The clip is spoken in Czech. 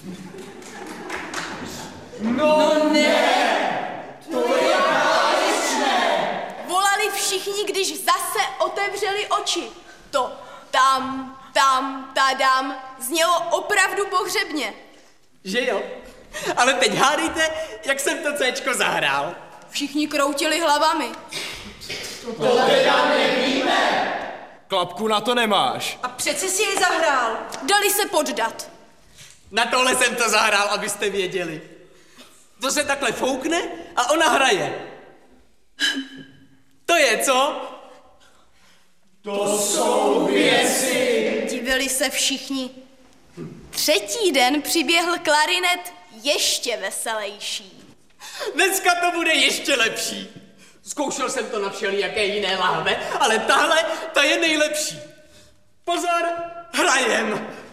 No ne! To je báječné! Volali všichni, když zase otevřeli oči. To tam, tadam znělo opravdu pohřebně. Že jo? Ale teď hádejte, jak jsem to Céčko zahrál. Všichni kroutili hlavami. To teda nevíme. Klapku na to nemáš. A přece si jej zahrál. Dali se poddat. Na tohle jsem to zahrál, abyste věděli. To se takhle foukne a ona hraje. To je co? To jsou věci. Divili se všichni. Třetí den přiběhl klarinet ještě veselější. Dneska to bude ještě lepší. Zkoušel jsem to na všelijaké jiné láhve, ale tahle, ta je nejlepší. Pozor, hrajem.